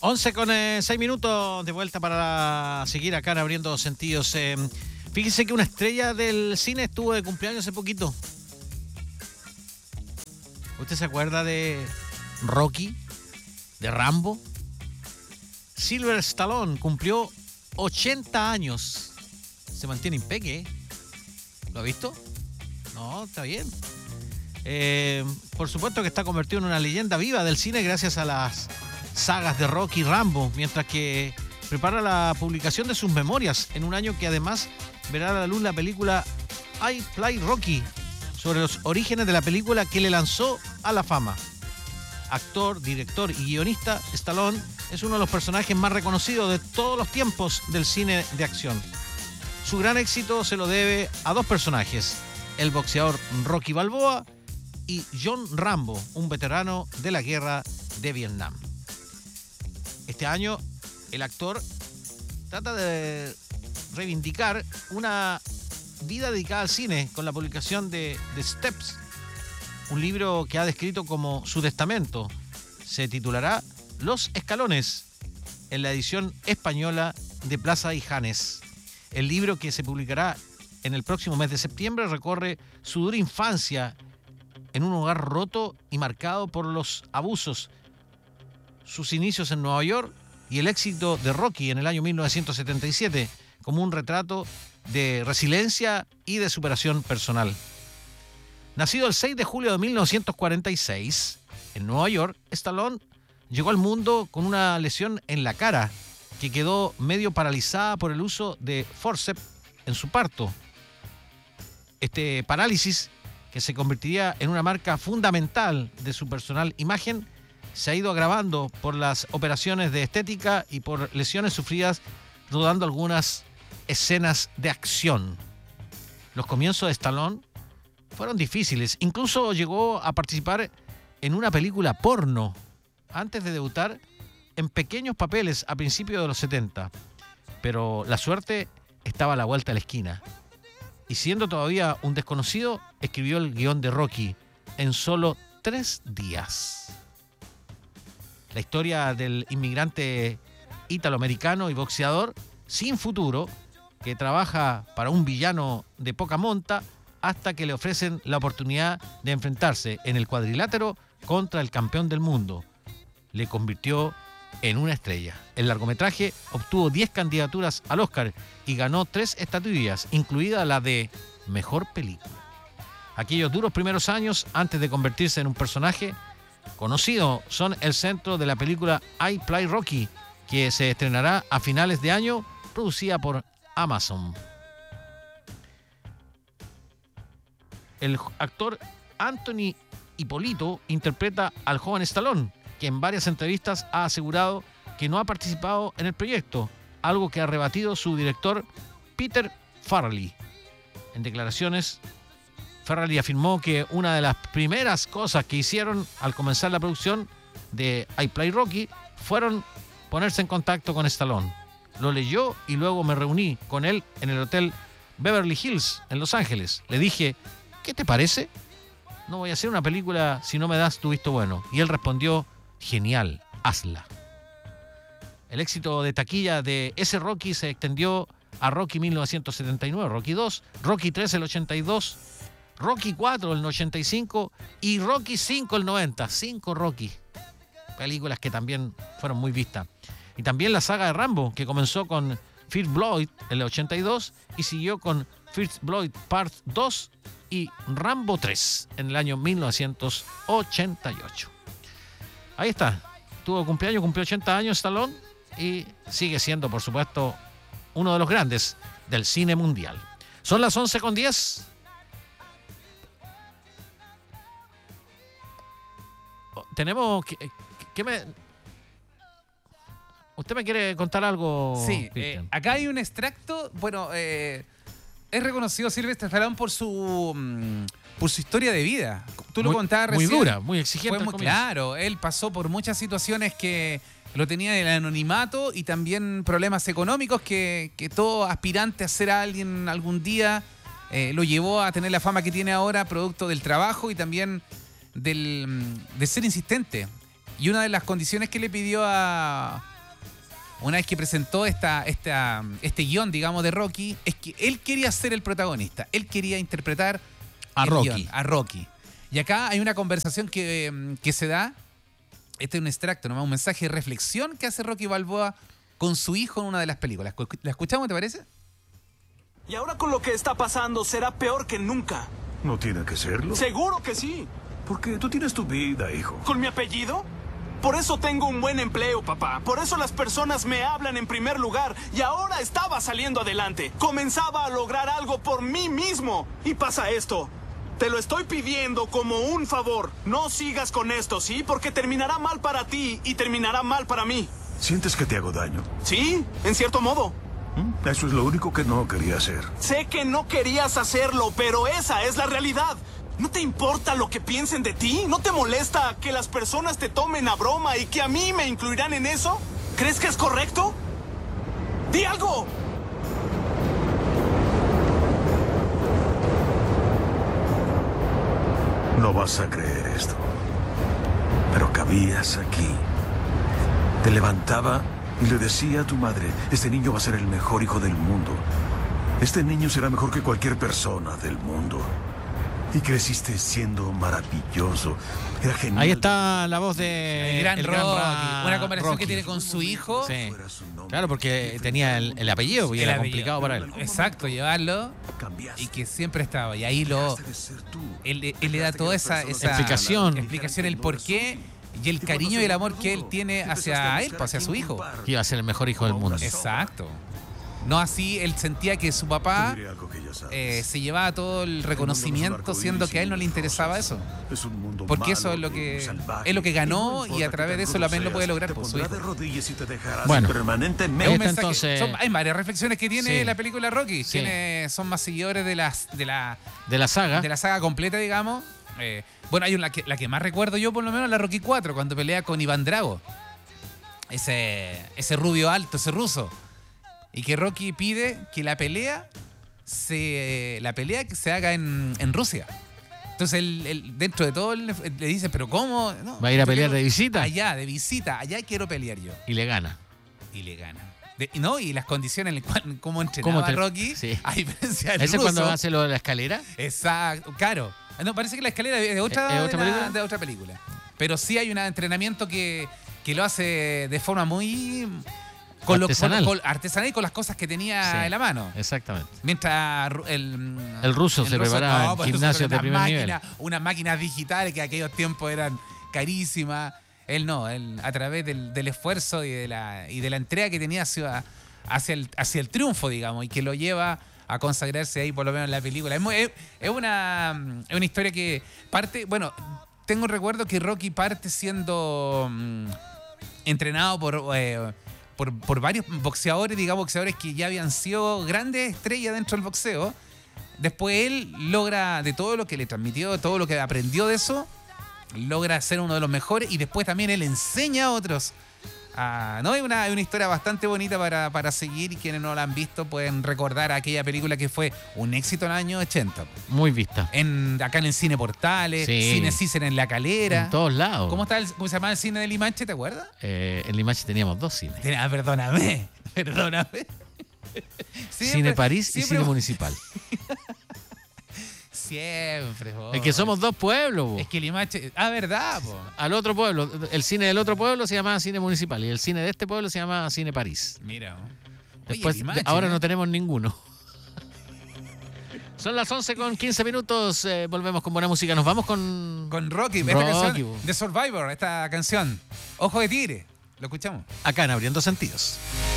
11 con 6 minutos de vuelta para seguir acá en Abriendo Sentidos. Fíjese que una estrella del cine estuvo de cumpleaños hace poquito. ¿Usted se acuerda de Rocky? ¿De Rambo? Sylvester Stallone cumplió 80 años. Se mantiene impeque. ¿Lo ha visto? No, está bien. Por supuesto que está convertido en una leyenda viva del cine gracias a las sagas de Rocky y Rambo, mientras que prepara la publicación de sus memorias en un año que además verá a la luz la película I Play Rocky, sobre los orígenes de la película que le lanzó a la fama. Actor, director y guionista, Stallone es uno de los personajes más reconocidos de todos los tiempos del cine de acción. Su gran éxito se lo debe a dos personajes, el boxeador Rocky Balboa y John Rambo, un veterano de la guerra de Vietnam. Este año, el actor trata de reivindicar una vida dedicada al cine con la publicación de The Steps, un libro que ha descrito como su testamento. Se titulará Los Escalones, en la edición española de Plaza y Janes. El libro, que se publicará en el próximo mes de septiembre, recorre su dura infancia en un hogar roto y marcado por los abusos, sus inicios en Nueva York y el éxito de Rocky en el año 1977, como un retrato de resiliencia y de superación personal. Nacido el 6 de julio de 1946 en Nueva York, Stallone llegó al mundo con una lesión en la cara que quedó medio paralizada por el uso de forceps en su parto. Este parálisis, que se convertiría en una marca fundamental de su personal imagen, se ha ido agravando por las operaciones de estética y por lesiones sufridas rodando algunas escenas de acción. Los comienzos de Stallone fueron difíciles. Incluso llegó a participar en una película porno antes de debutar en pequeños papeles a principios de los 70. Pero la suerte estaba a la vuelta de la esquina. Y siendo todavía un desconocido, escribió el guión de Rocky en solo 3 días. La historia del inmigrante italoamericano y boxeador sin futuro que trabaja para un villano de poca monta hasta que le ofrecen la oportunidad de enfrentarse en el cuadrilátero contra el campeón del mundo. Le convirtió en una estrella. El largometraje obtuvo 10 candidaturas al Oscar y ganó 3 estatuillas, incluida la de Mejor Película. Aquellos duros primeros años antes de convertirse en un personaje conocido son el centro de la película I Play Rocky, que se estrenará a finales de año, producida por Amazon. El actor Anthony Ippolito interpreta al joven Stallone, que en varias entrevistas ha asegurado que no ha participado en el proyecto, algo que ha rebatido su director Peter Farrelly. En declaraciones, Farrelly afirmó que una de las primeras cosas que hicieron al comenzar la producción de I Play Rocky fueron ponerse en contacto con Stallone. Lo leyó y luego me reuní con él en el hotel Beverly Hills en Los Ángeles. Le dije, ¿qué te parece? No voy a hacer una película si no me das tu visto bueno. Y él respondió, genial, hazla. El éxito de taquilla de ese Rocky se extendió a Rocky 1979, Rocky 2, Rocky 3 el 82, Rocky 4 el 85 y Rocky 5 el 90. 5 Rocky. Películas que también fueron muy vistas. Y también la saga de Rambo, que comenzó con First Blood en el 82 y siguió con First Blood Part 2 y Rambo 3 en el año 1988. Ahí está. Tuvo cumpleaños, cumplió 80 años Stallone y sigue siendo, por supuesto, uno de los grandes del cine mundial. Son las 11:10. Tenemos que me... ¿Usted me quiere contar algo? Sí, acá hay un extracto. Bueno, es reconocido Sylvester Stallone por su historia de vida. Tú lo contabas recién. Muy dura, muy exigente. Fue muy claro. Él pasó por muchas situaciones que lo tenía en el anonimato y también problemas económicos que todo aspirante a ser alguien algún día lo llevó a tener la fama que tiene ahora, producto del trabajo y también de ser insistente. Y una de las condiciones que le pidió a una vez que presentó este guión, digamos, de Rocky, es que él quería ser el protagonista. Él quería interpretar A el Rocky. guión, a Rocky. Y acá hay una conversación que se da. Este es un extracto, nomás un mensaje de reflexión que hace Rocky Balboa con su hijo en una de las películas. ¿La escuchamos, te parece? Y ahora con lo que está pasando será peor que nunca. No tiene que serlo. Seguro que sí. Porque tú tienes tu vida, hijo. ¿Con mi apellido? Por eso tengo un buen empleo, papá. Por eso las personas me hablan en primer lugar. Y ahora estaba saliendo adelante. Comenzaba a lograr algo por mí mismo. Y pasa esto. Te lo estoy pidiendo como un favor. No sigas con esto, ¿sí? Porque terminará mal para ti y terminará mal para mí. ¿Sientes que te hago daño? Sí, en cierto modo. Eso es lo único que no quería hacer. Sé que no querías hacerlo, pero esa es la realidad. ¿No te importa lo que piensen de ti? ¿No te molesta que las personas te tomen a broma y que a mí me incluirán en eso? ¿Crees que es correcto? ¡Di algo! No vas a creer esto. Pero cabías aquí. Te levantaba y le decía a tu madre, este niño va a ser el mejor hijo del mundo. Este niño será mejor que cualquier persona del mundo. Y creciste siendo maravilloso. Era genial. Ahí está la voz de El gran Rocky. Una conversación Rocky. que tiene con su hijo. Sí. Fuera su nombre. Claro, porque tenía el apellido y El era apellido. complicado para él. Exacto, llevarlo. Cambiaste. Y que siempre estaba. Y ahí Dejaste de ser tú. él le da toda esa Explicación. el por qué y el cariño y el amor que él tiene hacia él, pues, hacia su hijo. Que iba a ser el mejor hijo del mundo. Exacto. No así, él sentía que su papá Te diré algo que ya sabes. se llevaba todo el reconocimiento, siendo que a él no le interesaba eso. Es un mundo Porque eso malo, es lo que salvaje, es lo que ganó no importa y a través qué de eso tan también lo duro puede seas, lograr te por su pondrá hijo. de rodillas y te dejarás Bueno. Es un permanentemente. Esta mensaje. entonces- Hay varias reflexiones que tiene Sí. la película Rocky. Sí. Son más seguidores de la De la saga. de la saga completa, digamos. Bueno, hay la que más recuerdo yo, por lo menos, la Rocky 4, cuando pelea con Iván Drago. Ese rubio alto, ese ruso. Y que Rocky pide que la pelea que se haga en Rusia. Entonces, él, dentro de todo, le dice, ¿pero cómo? No, ¿Va a ir a yo pelear quiero- de visita? Allá, de visita. Allá quiero pelear yo. Y le gana. Y le gana. Y las condiciones en las cuales, cómo entrenaba Rocky, Sí. a diferencia del ¿Ese es cuando ruso. hace lo de la escalera? Exacto, claro. No, parece que la escalera es de otra, ¿Es otra película? de otra película. Pero sí hay un entrenamiento que lo hace de forma muy Artesanal. artesanal y con las cosas que tenía Sí. en la mano. Exactamente. Mientras El ruso se preparaba en pues, gimnasios de unas primer nivel. Unas máquinas digitales que en aquellos tiempos eran carísimas. Él no, él a través del esfuerzo y de la entrega que tenía hacia el triunfo, digamos, y que lo lleva a consagrarse ahí, por lo menos en la película. Es una historia que parte, bueno, tengo recuerdo que Rocky parte siendo entrenado por varios boxeadores, digamos, boxeadores que ya habían sido grandes estrellas dentro del boxeo. Después él logra, de todo lo que le transmitió, todo lo que aprendió de eso, logra ser uno de los mejores y después también él enseña a otros. No, es una historia bastante bonita para seguir y quienes no la han visto pueden recordar aquella película que fue un éxito en el año 80. Muy vista. Acá en el Cine Portales, Sí. Cine Cícer en La Calera. En todos lados. ¿Cómo se llamaba el cine de Limache, te acuerdas? En Limache teníamos dos cines. Perdóname. Cine París y siempre- Cine Municipal. Siempre, po. Es que somos dos pueblos, po. Es que Limache. ¿Verdad, po? Al otro pueblo, el cine del otro pueblo se llamaba Cine Municipal y el cine de este pueblo se llamaba Cine París. Mira. Después, Limache, ahora ¿eh? no tenemos ninguno. Son las 11:15. Volvemos con buena música. Nos vamos con Con Rocky, esta Rocky, canción po. de Survivor, esta canción. Ojo de tigre. Lo escuchamos. acá en Abriendo Sentidos.